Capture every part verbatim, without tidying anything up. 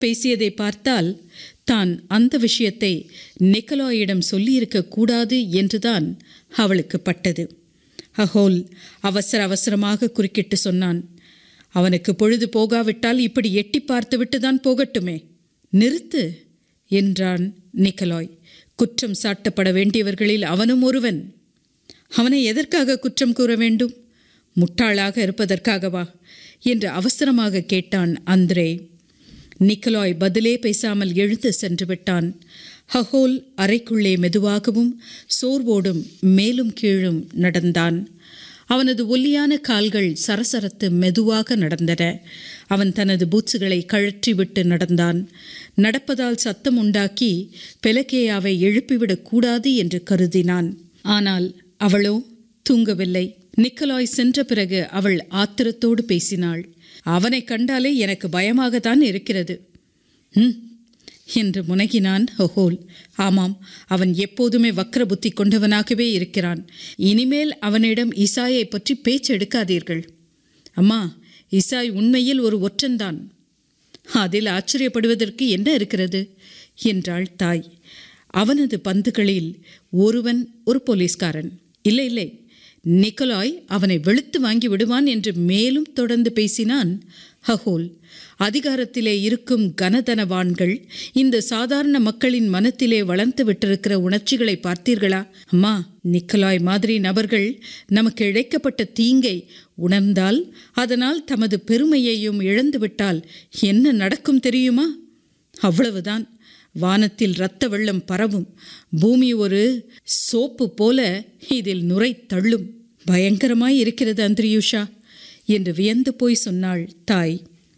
பேசியதை பார்த்தால் தான் அந்த விஷயத்தை நிக்கலாயிடம் சொல்லியிருக்க கூடாது என்றுதான் அவளுக்கு பட்டது. ஹஹோல் அவசர அவசரமாக குறுக்கிட்டு சொன்னான், அவனுக்கு பொழுது போகாவிட்டால் இப்படி எட்டி பார்த்துவிட்டு தான் போகட்டுமே. நிறுத்து என்றான் நிக்கலாய். குற்றம் சாட்டப்பட வேண்டியவர்களில் அவனும் ஒருவன். அவனை எதற்காக குற்றம் கூற வேண்டும்? முட்டாளாக இருப்பதற்காகவா என்று அவசரமாக கேட்டான் அந்திரே. நிக்கலாய் பதிலே பேசாமல் எழுந்து சென்று விட்டான். ஹஹோல் அறைக்குள்ளே மெதுவாகவும் சோர்வோடும் மேலும் கீழும் நடந்தான். அவனது ஒல்லியான கால்கள் சரசரத்து மெதுவாக நடந்தன. அவன் தனது பூட்ஸுகளை கழற்றிவிட்டு நடந்தான். நடப்பதால் சத்தம் உண்டாக்கி பெலகேயாவை எழுப்பிவிடக் கூடாது என்று கருதினான். ஆனால் அவளோ தூங்கவில்லை. நிக்கலாய் சென்ற பிறகு அவள் ஆத்திரத்தோடு பேசினாள். அவனை கண்டாலே எனக்கு பயமாகத்தான் இருக்கிறது. ம் என்று முனகினான் ஹஹோல். ஆமாம், அவன் எப்போதுமே வக்ர புத்தி கொண்டவனாகவே இருக்கிறான். இனிமேல் அவனிடம் இசாயை பற்றி பேச்செடுக்காதீர்கள். அம்மா, இசாய் உண்மையில் ஒரு ஒற்றன்தான். அதில் ஆச்சரியப்படுவதற்கு என்ன இருக்கிறது என்றாள் தாய். அவனது பந்துகளில் ஒருவன் ஒரு போலீஸ்காரன். இல்லை இல்லை, நிக்கலாய் அவனை வெளுத்து வாங்கி விடுவான் என்று மேலும் தொடர்ந்து பேசினான் ஹஹோல். அதிகாரத்திலே இருக்கும் கனதனவான்கள் இந்த சாதாரண மக்களின் மனத்திலே வளர்ந்து விட்டிருக்கிற உணர்ச்சிகளை பார்த்தீர்களா? அம்மா, நிக்கலாய் மாதிரி நபர்கள் நமக்கு இழைக்கப்பட்ட தீங்கை உணர்ந்தால், அதனால் தமது பெருமையையும் இழந்துவிட்டால் என்ன நடக்கும் தெரியுமா? அவ்வளவுதான். வானத்தில் இரத்த வெள்ளம் பரவும். பூமி ஒரு சோப்பு போல இதில் நுரை தள்ளும். பயங்கரமாய் இருக்கிறது அந்திரியூஷா என்று வியந்து போய் சொன்னாள் தாய்.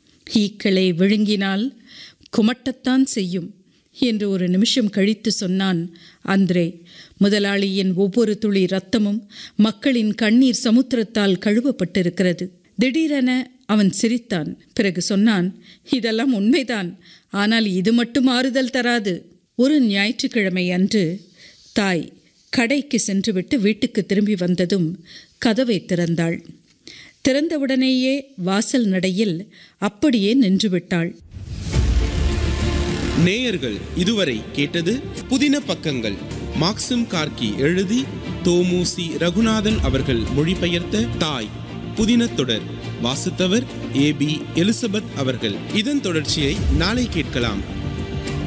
ஈக்களை விழுங்கினால் குமட்டத்தான் செய்யும் என்று ஒரு நிமிஷம் கழித்து சொன்னான் அந்திரே. முதலாளியின் ஒவ்வொரு துளி இரத்தமும் மக்களின் கண்ணீர் சமுத்திரத்தால் கழுவப்பட்டிருக்கிறது. திடீரென அவன் சிரித்தான். பிறகு சொன்னான், இதெல்லாம் உண்மைதான், ஆனால் இது மட்டும் ஆறுதல் தராது. ஒரு ஞாயிற்றுக்கிழமை அன்று தாய் கடைக்கு சென்றுவிட்டு வீட்டுக்கு திரும்பி வந்ததும் கதவை திறந்தாள். திறந்தவுடனேயே வாசல் நடையில் அப்படியே நின்றுவிட்டாள். நேயர்கள் இதுவரை கேட்டது புதின பக்கங்கள். மாக்சிம் கார்கி எழுதி தோமுசி ரகுநாதன் அவர்கள் மொழிபெயர்த்த தாய் புதின தொடர். வாசித்தவர் ஏ பி எலிசபெத் அவர்கள். இதன் தொடர்ச்சியை நாளை கேட்கலாம்.